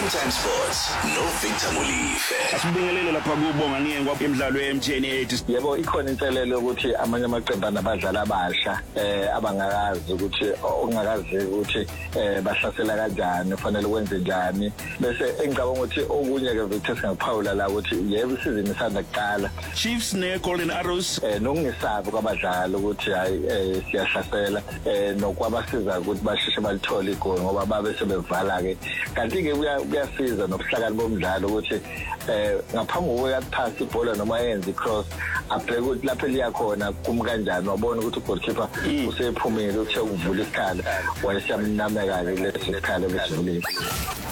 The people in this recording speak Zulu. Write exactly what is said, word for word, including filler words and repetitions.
Prime Time Sports no Victor Molife. Asibingelele lapha kubonga niyengwa emidlalo ye-M T N eight. Yebo ikhona inselelo ukuthi amanye amaqembu anabadlali abasha eh abangakazi ukuthi ongakazi ukuthi eh bahlasela kanjani ufanele ukwenze njani bese engicabanga ukuthi okunye ke Victor singaphawula la ukuthi yebo isizini isanda kuqala. Chiefs ne Golden Arrows eh nokungesabi kwabadlali ukuthi hayi siyahlasela eh nokwabasiza ukuthi basheshe balithole igoli ngoba babe sebevala ke kanti ke kuyasiza nokuhlakani bomdlalo ukuthi eh ngaphambi kokuya phansi ibhola noma yenze cross abheke ukuthi lapha liya khona kum kanjani wabona ukuthi ugoalkeeper usephumile uthe ukuvula isikhala wayesiyamnameka ke leso sikhala besivulile.